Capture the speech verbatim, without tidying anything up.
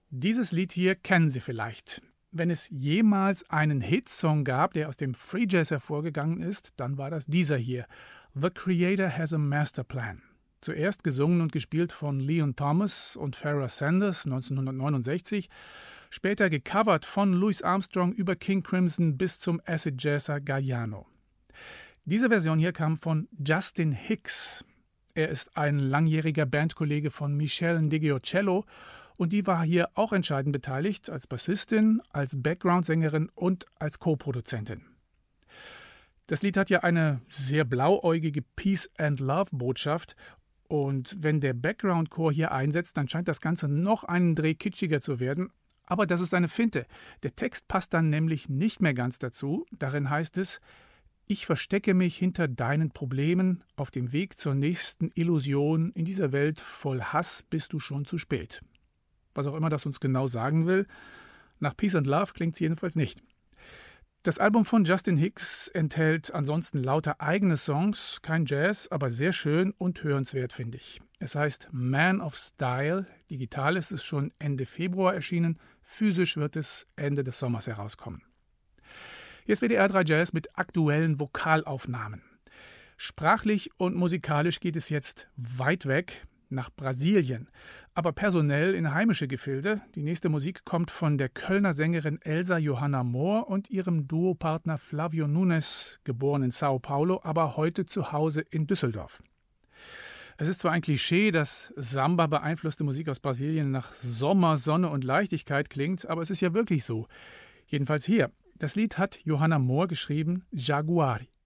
Dieses Lied hier kennen Sie vielleicht. Wenn es jemals einen Hitsong gab, der aus dem Free Jazz hervorgegangen ist, dann war das dieser hier. The Creator Has a Master Plan. Zuerst gesungen und gespielt von Leon Thomas und Pharoah Sanders neunzehnhundertneunundsechzig, später gecovert von Louis Armstrong über King Crimson bis zum Acid Jazzer Galliano. Diese Version hier kam von Justin Hicks. Er ist ein langjähriger Bandkollege von Michelle Ndegeocello und die war hier auch entscheidend beteiligt als Bassistin, als Background-Sängerin und als Co-Produzentin. Das Lied hat ja eine sehr blauäugige Peace-and-Love-Botschaft. Und wenn der Background-Chor hier einsetzt, dann scheint das Ganze noch einen Dreh kitschiger zu werden. Aber das ist eine Finte. Der Text passt dann nämlich nicht mehr ganz dazu. Darin heißt es: Ich verstecke mich hinter deinen Problemen. Auf dem Weg zur nächsten Illusion. In dieser Welt voll Hass bist du schon zu spät. Was auch immer das uns genau sagen will. Nach Peace and Love klingt es jedenfalls nicht. Das Album von Justin Hicks enthält ansonsten lauter eigene Songs, kein Jazz, aber sehr schön und hörenswert, finde ich. Es heißt Man of Style, digital ist es schon Ende Februar erschienen, physisch wird es Ende des Sommers herauskommen. Hier ist W D R drei Jazz mit aktuellen Vokalaufnahmen. Sprachlich und musikalisch geht es jetzt weit weg, nach Brasilien, aber personell in heimische Gefilde. Die nächste Musik kommt von der Kölner Sängerin Elsa Johanna Mohr und ihrem Duopartner Flavio Nunes, geboren in Sao Paulo, aber heute zu Hause in Düsseldorf. Es ist zwar ein Klischee, dass Samba beeinflusste Musik aus Brasilien nach Sommer, Sonne und Leichtigkeit klingt, aber es ist ja wirklich so. Jedenfalls hier. Das Lied hat Johanna Mohr geschrieben, Jaguari.